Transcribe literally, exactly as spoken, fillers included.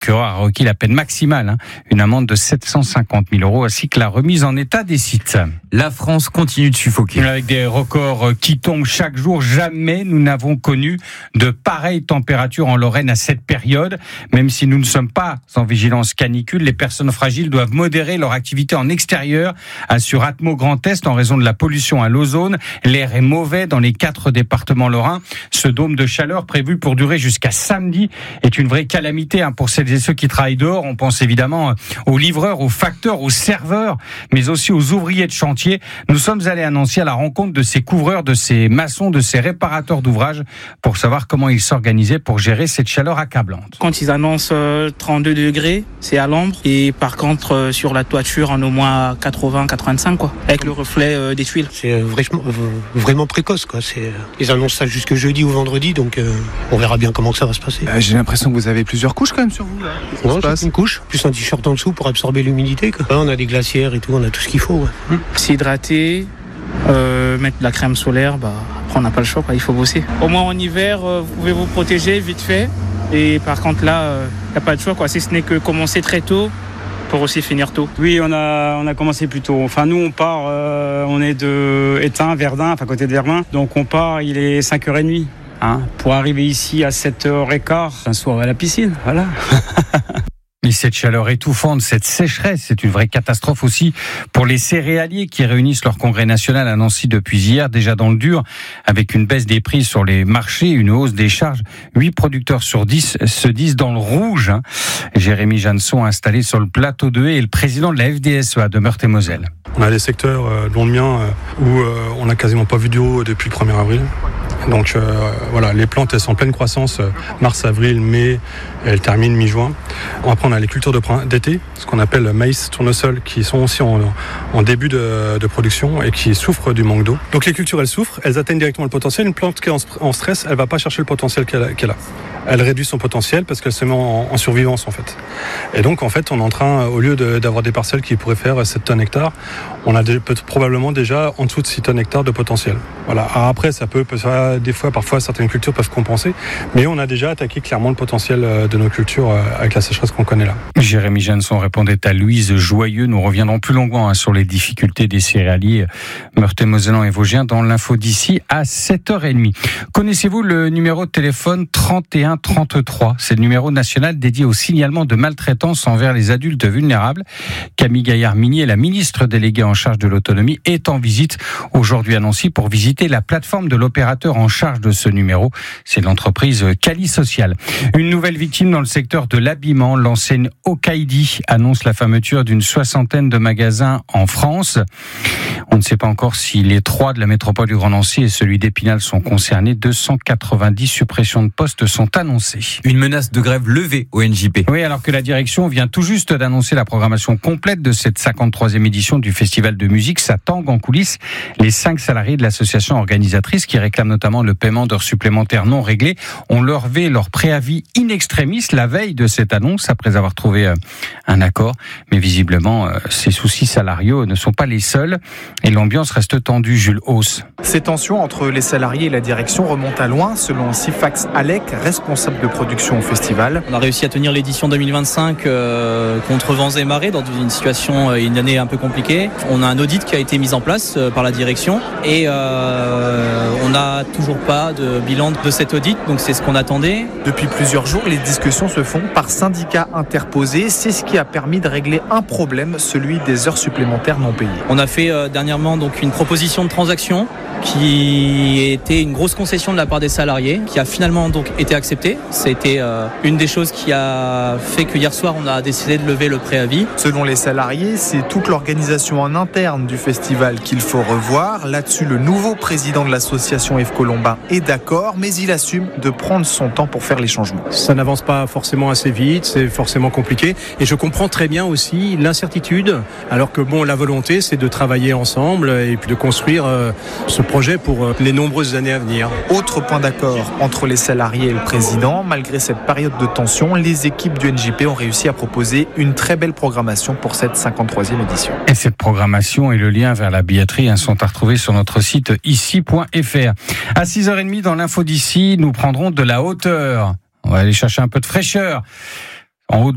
procureur a requis la peine maximale, hein, une amende de sept cent cinquante mille euros, ainsi que la remise en état des sites. La France continue de suffoquer. Avec des records qui tombent chaque jour, jamais nous n'avons connu de pareilles températures en Lorraine à cette période. Même si nous ne sommes pas en vigilance canicule, les personnes fragiles doivent modérer leur activité en extérieur, assure Atmo Grand Est en raison de la pollution à l'ozone. L'air est mauvais dans les quatre départements lorrains. Ce dôme de chaleur prévu pour durer jusqu'à samedi est une vraie calamité hein, pour celles et ceux qui travaillent dehors. On pense évidemment aux livreurs, aux facteurs, aux serveurs, mais aussi aux ouvriers de chantier. Nous sommes allés à Nancy à la rencontre de ces couvreurs, de ces maçons, de ces réparateurs d'ouvrages pour savoir comment ils s'organisaient pour gérer cette chaleur accablante. Quand ils annoncent trente-deux degrés, c'est à l'ombre. Et par contre, sur la toiture, on est au moins quatre-vingts, quatre-vingt-cinq, quoi, avec le reflet des tuiles. C'est vraiment, vraiment précoce, quoi. C'est, ils annoncent ça jusque jeudi ou vendredi, donc euh, on verra bien comment ça va se passer. Euh, j'ai l'impression que vous avez plusieurs couches quand même sur vous, là. Non, c'est une couche, plus un t-shirt en dessous pour absorber l'humidité, quoi. Là, on a des glacières et tout, on a tout ce qu'il faut. Ouais. Hum. S'hydrater, euh, mettre de la crème solaire, bah, après on n'a pas le choix, quoi, il faut bosser. Au moins en hiver, euh, vous pouvez vous protéger vite fait. Et par contre là, il euh, n'y a pas de choix, quoi. Si ce n'est que commencer très tôt pour aussi finir tôt. Oui, on a, on a commencé plus tôt. Enfin, nous, on part, euh, on est de Étain, Verdun, enfin côté de Verdun. Donc on part, il est cinq heures trente. Hein, pour arriver ici à sept heures quinze, un soir à la piscine, voilà. Et cette chaleur étouffante, cette sécheresse, c'est une vraie catastrophe aussi pour les céréaliers qui réunissent leur congrès national à Nancy depuis hier, déjà dans le dur, avec une baisse des prix sur les marchés, une hausse des charges. huit producteurs sur dix se disent dans le rouge. Hein. Jérémy Janson, installé sur le plateau de Haye, est le président de la F D S E A de Meurthe-et-Moselle. On a des secteurs, euh, dont le mien, euh, où euh, on n'a quasiment pas vu d'eau depuis le premier avril. Donc euh, voilà, les plantes elles sont en pleine croissance, euh, mars, avril, mai, elles terminent mi-juin. Après on a les cultures de prin- d'été, ce qu'on appelle maïs, tournesol, qui sont aussi en, en début de, de production et qui souffrent du manque d'eau. Donc les cultures elles souffrent, elles atteignent directement le potentiel. Une plante qui est en, en stress, elle va pas chercher le potentiel qu'elle a. Qu'elle a. Elle réduit son potentiel parce qu'elle se met en, en survivance en fait. Et donc en fait on est en train, au lieu de, d'avoir des parcelles qui pourraient faire sept tonnes hectares, on a des, peut, probablement déjà en dessous de six tonnes hectares de potentiel. Voilà. Alors après ça peut, peut des fois parfois certaines cultures peuvent compenser, mais on a déjà attaqué clairement le potentiel de nos cultures avec la sécheresse qu'on connaît là. Jérémy Janson répondait à Louise Joyeux. Nous reviendrons plus longuement hein, sur les difficultés des céréaliers meurthe-et-mosellan et vosgiens dans l'info d'ici à sept heures trente. Connaissez-vous le numéro de téléphone trente et un trente-trois? C'est le numéro national dédié au signalement de maltraitance envers les adultes vulnérables. Camille Gaillard-Minier, la ministre déléguée en charge de l'autonomie, est en visite aujourd'hui à Nancy pour visiter la plateforme de l'opérateur en charge de ce numéro. C'est l'entreprise Cali Social. Une nouvelle victime dans le secteur de l'habillement. L'enseigne Okaidi annonce la fermeture d'une soixantaine de magasins en France. On ne sait pas encore si les trois de la métropole du Grand Nancy et celui d'Épinal sont concernés. deux cent quatre-vingt-dix suppressions de postes sont annoncées. Une menace de grève levée au N J P. Oui, alors que la direction vient tout juste d'annoncer la programmation complète de cette cinquante-troisième édition du festival de musique. Ça tangue en coulisses les cinq salariés de l'association organisatrice qui réclament notamment le paiement d'heures supplémentaires non réglées ont levé leur préavis in extremis la veille de cette annonce après avoir trouvé un accord. Mais visiblement, ces soucis salariaux ne sont pas les seuls et l'ambiance reste tendue. Jules Hauss. Ces tensions entre les salariés et la direction remontent à loin, selon Sifax Alec, responsable de production au festival. On a réussi à tenir l'édition deux mille vingt-cinq euh, contre vents et marées dans une situation, une année un peu compliquée. On a un audit qui a été mis en place euh, par la direction et euh, on n'a toujours pas de bilan de cet audit, donc c'est ce qu'on attendait. Depuis plusieurs jours, les discussions se font par syndicats interposés. C'est ce qui a permis de régler un problème, celui des heures supplémentaires non payées. On a fait euh, dernièrement donc une proposition de transaction qui était une grosse concession de la part des salariés, qui a finalement donc été acceptée. C'était euh, une des choses qui a fait que hier soir on a décidé de lever le préavis. Selon les salariés, c'est toute l'organisation en interne du festival qu'il faut revoir. Là-dessus, le nouveau président de l'association Yves Colombin est d'accord, mais il assume de prendre son temps pour faire les changements. Ça n'avance pas forcément assez vite, c'est forcément compliqué. Et je comprends très bien aussi l'incertitude, alors que bon, la volonté, c'est de travailler ensemble et puis de construire euh, ce projet pour les nombreuses années à venir. Autre point d'accord entre les salariés et le président, malgré cette période de tension, les équipes du N J P ont réussi à proposer une très belle programmation pour cette cinquante-troisième édition. Et cette programmation et le lien vers la billetterie hein, sont à retrouver sur notre site ici point f r. À six heures trente dans l'info d'ici, nous prendrons de la hauteur. On va aller chercher un peu de fraîcheur en haut de